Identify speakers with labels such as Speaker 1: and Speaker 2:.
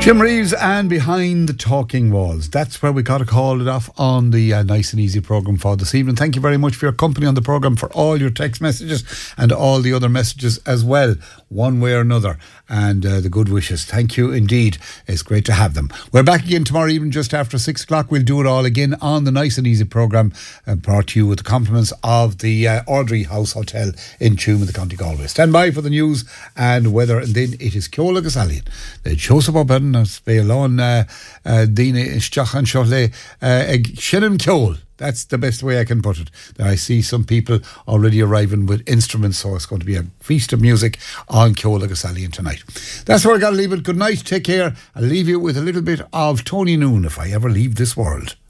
Speaker 1: Jim Reeves and Behind the Talking Walls. That's where we got to call it off on the Nice and Easy programme for this evening. Thank you very much for your company on the programme, for all your text messages and all the other messages as well, one way or another, and the good wishes. Thank you indeed. It's great to have them. We're back again tomorrow evening just after 6 o'clock. We'll do it all again on the Nice and Easy programme, brought to you with the compliments of the Audrey House Hotel in Tuam in the County Galway. Stand by for the news and weather, and then it is Ceola Gasalian. The Joseph O'Byrne as Bailon Dina Isteach an Shole Shannon Ceol. That's the best way I can put it. I see some people already arriving with instruments, so it's going to be a feast of music on Ceola Gasalian tonight. That's where I got to leave it. Good night, take care. I'll leave you with a little bit of Tony Noon, If I Ever Leave This World.